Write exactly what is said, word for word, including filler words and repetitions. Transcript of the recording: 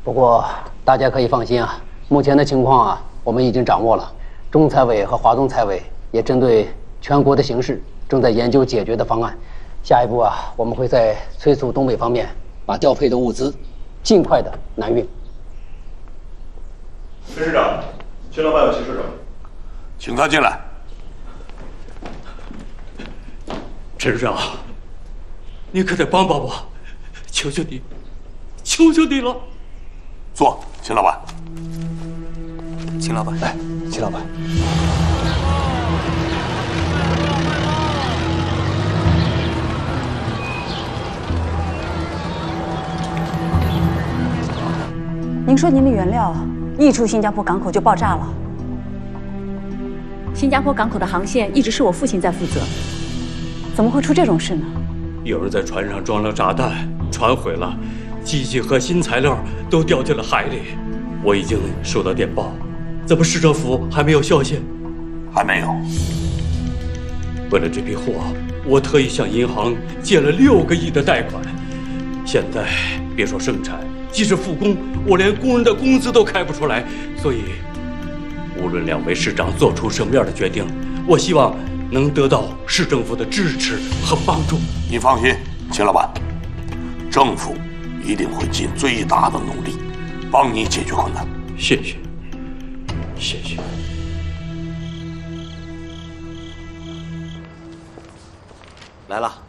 不过大家可以放心啊，目前的情况啊，我们已经掌握了。中财委和华东财委也针对全国的形势，正在研究解决的方案。下一步啊，我们会在催促东北方面把调配的物资尽快的南运。 陈市长，秦老板有其事找你， 请他进来。 陈市长，你可得帮帮我，求求你，求求你了。 坐，秦老板。 秦老板， 来，秦老板。 您说您的原料一出新加坡港口就爆炸了。新加坡港口的航线一直是我父亲在负责，怎么会出这种事呢？ 有人在船上装了炸弹，船毁了，机器和新材料都掉进了海里。我已经收到电报，怎么市政府还没有消息？ 还没有。 为了这批货，我特意向银行借了六个亿的贷款。现在别说生产，即使复工，我连工人的工资都开不出来。所以，无论两位市长做出什么样的决定，我希望能得到市政府的支持和帮助。 你放心，秦老板，政府一定会尽最大的努力帮你解决困难。 谢谢，谢谢。 来了。